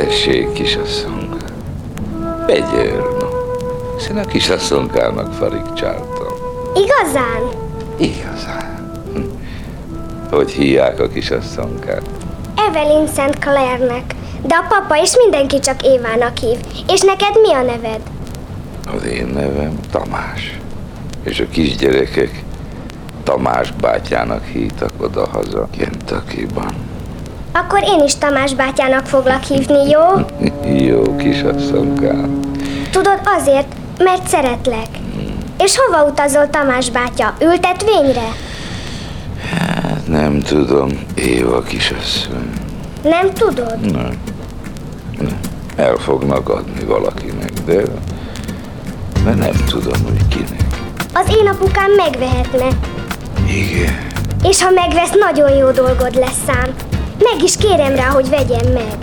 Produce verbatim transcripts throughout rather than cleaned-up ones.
Tessék, kisasszonka. Begyér, no. Hiszen a kisasszonkának farigcsáltam. Igazán? Igazán. Hm. Hogy hívják a kisasszonkát? Evelyn Szent Clairnek. De a papa és mindenki csak Évának hív. És neked mi a neved? Az én nevem Tamás. És a kisgyerekek Tamás bátyának hívtak oda-haza Kentuckyban. Akkor én is Tamás bátyának foglak hívni, jó? Jó, kisasszonkám. Tudod, azért, mert szeretlek. Hmm. És hova utazol, Tamás bátya? Ültetvényre? Hát nem tudom, Éva kisasszony. Nem tudod? Nem. Nem. El fognak adni valakinek, de, de nem tudom, hogy kinek. Az én apukám megvehetne. Igen. És ha megvesz, nagyon jó dolgod lesz szám. Meg is kérem rá, hogy vegyem meg.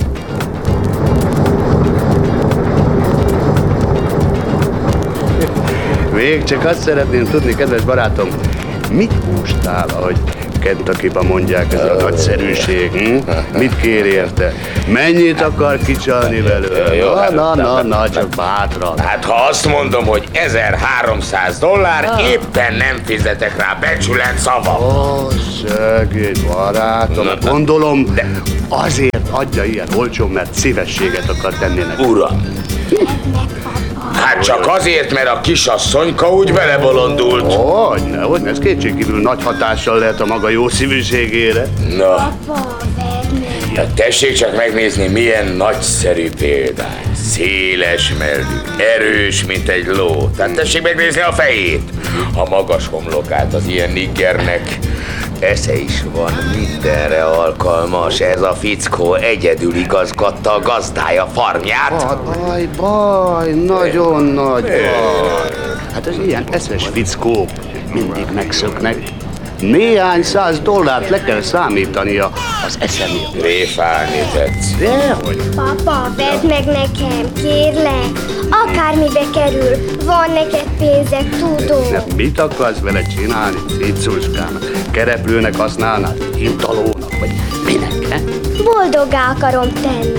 Még csak azt szeretném tudni, kedves barátom, mit hústál, ahogy Kentuckyban mondják, ez a nagyszerűség, hm? Mit kér érte? Mennyit akar kicsalni belőle? Jó, Na, hát, na, na, hát, na, csak bátran. Hát ha azt mondom, hogy ezerháromszáz dollár, Ah. éppen nem fizetek rá becsület szava. Ó, szegény barátom, Na, gondolom, de- azért adja ilyen olcsón, mert szívességet akar tenni neki. Uram! Hát csak azért, mert a kisasszonyka úgy belebolondult. Hogyne, hogyne, ez kétségkívül nagy hatással lehet a maga jó szívűségére. Na, Apa, vedd meg. ja, tessék csak megnézni, milyen nagyszerű példány. Széles mellű, erős, mint egy ló. Tehát tessék megnézni a fejét. A magas homlokát az ilyen niggernek. Esze is van, mindenre alkalmas. Ez a fickó egyedül igazgatta a gazdája farmját. Baj, baj, nagyon nagy baj. Hát az ilyen eszes fickók mindig megszöknek. Néhány száz dollárt le kell számítania az esze miatt. Tréfálni tetsz. Dehogy. Papa, vedd meg nekem, kérlek. Akármibe kerül, van neked pénzed, tudom. Ne, mit akarsz vele csinálni, cicuskám? Kereplőnek használnád? Hintalónak? Vagy minek, he? Boldoggá akarom tenni.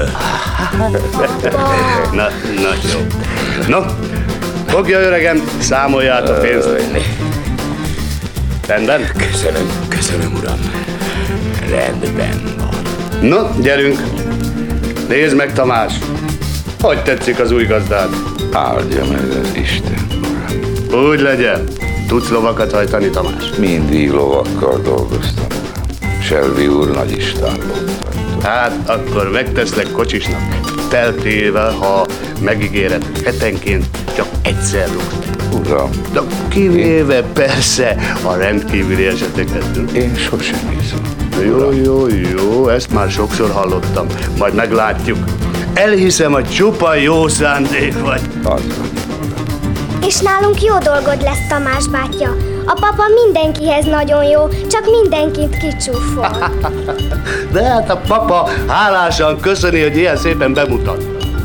Papa. Na, na jó. No, fogja öregem, számolja át a pénzt. Rendben? Köszönöm, köszönöm, uram. Rendben van. No, gyerünk. Nézd meg, Tamás. Hogy tetszik az új gazdád? Áldja meg az Isten, uram. Úgy legyen. Tudsz lovakat hajtani, Tamás? Mindig lovakkal dolgoztam, uram. Selvi úr nagy istállót tartott. Hát, akkor megteszlek kocsisnak. Teltével, ha megígéred, hetenként csak egyszer rúgt. Uram, De kivéve persze a rendkívüli eseteket. én sosem iszom. Jó, jó, jó, ezt már sokszor hallottam. Majd meglátjuk. Elhiszem, hogy csupa jó szándék vagy. Az vagy. És nálunk jó dolgod lesz, Tamás bátya. A papa mindenkihez nagyon jó, csak mindenkit kicsúfol. De hát a papa hálásan köszöni, hogy ilyen szépen bemutat.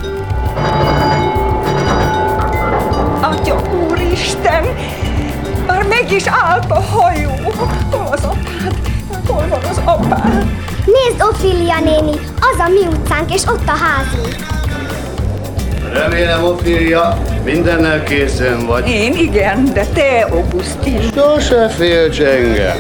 Atya úristen! Már meg is állt a hajó! Hol az apád? Hol van az apád? Nézd, Ophelia néni, az a mi utcánk, és ott a házunk. Remélem, Ophelia, mindennel készen vagy. Én igen, de te, Augustin. Sose félts engem.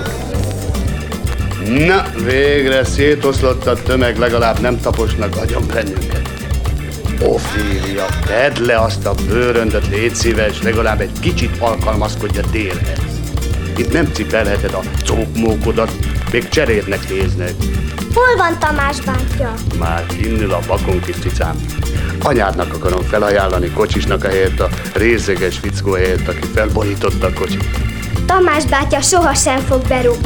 Na, végre szétoszlott a tömeg, legalább nem taposnak agyon bennünket. Ophelia, tedd le azt a bőröndöt, légy szíves, legalább egy kicsit alkalmazkodj a délhez. Itt nem cipelheted a cókmókodat, még cserédnek néznek. Hol van Tamás bátya? Már innül a vakon, kis cicám. Anyádnak akarom felajánlani kocsisnak a helyett, a részeges fickó helyett, aki felborította a kocsit. Tamás bátya sohasem fog berúgni.